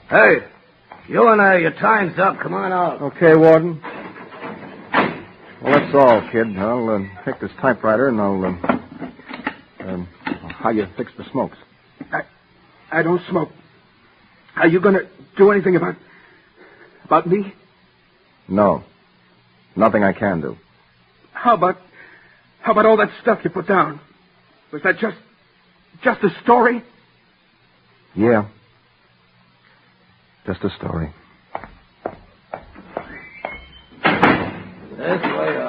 Hey, you and your time's up. Come on out. Okay, Warden. Well, that's all, kid. I'll take this typewriter and I'll how you fix the smokes. I don't smoke. Are you going to do anything about me? No. Nothing I can do. How about all that stuff you put down? Was that just a story? Yeah. Just a story. This way